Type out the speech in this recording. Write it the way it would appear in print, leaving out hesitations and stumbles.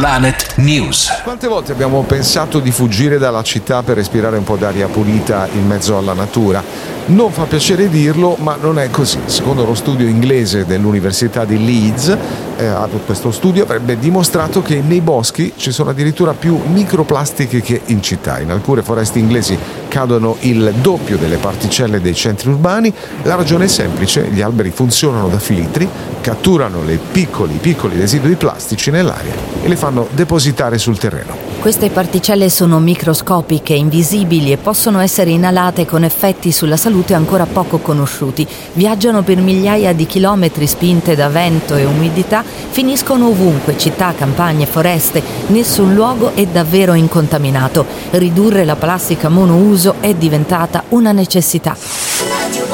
Planet News. Quante volte abbiamo pensato di fuggire dalla città per respirare un po' d'aria pulita in mezzo alla natura? Non fa piacere dirlo, ma non è così. Secondo lo studio inglese dell'Università di Leeds, questo studio avrebbe dimostrato che nei boschi ci sono addirittura più microplastiche che in città. In alcune foreste inglesi cadono il doppio delle particelle dei centri urbani. La ragione è semplice: gli alberi funzionano da filtri, catturano le piccoli residui plastici nell'aria e le fanno depositare sul terreno. Queste particelle sono microscopiche, invisibili e possono essere inalate con effetti sulla salute ancora poco conosciuti. Viaggiano per migliaia di chilometri spinte da vento e umidità, finiscono ovunque, città, campagne, foreste. Nessun luogo è davvero incontaminato. Ridurre la plastica monouso è diventata una necessità.